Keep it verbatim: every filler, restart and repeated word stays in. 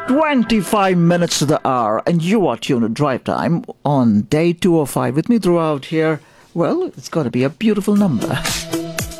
twenty-five minutes to the hour, and you are tuned to Drive Time on day two oh five with me throughout here. Well, it's going to be a beautiful number.